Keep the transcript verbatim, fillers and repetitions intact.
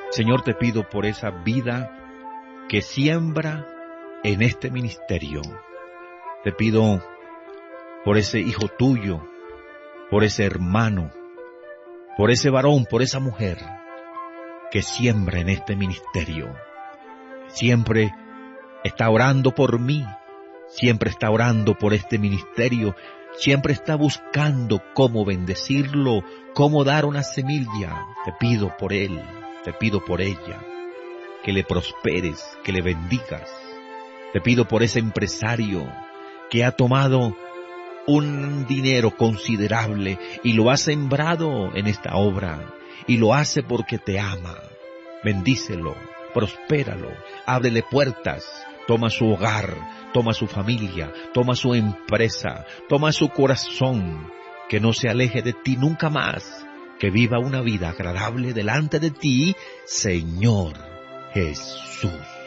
Señor, te pido por esa vida que siembra en este ministerio. Te pido por ese hijo tuyo, por ese hermano, por ese varón, por esa mujer que siembra en este ministerio. Siempre está orando por mí, siempre está orando por este ministerio, siempre está buscando cómo bendecirlo, cómo dar una semilla. Te pido por él, te pido por ella, que le prosperes, que le bendigas. Te pido por ese empresario que ha tomado un dinero considerable y lo ha sembrado en esta obra, y lo hace porque te ama. Bendícelo, prospéralo, ábrele puertas, toma su hogar, toma su familia, toma su empresa, toma su corazón, que no se aleje de ti nunca más, que viva una vida agradable delante de ti, Señor Jesús.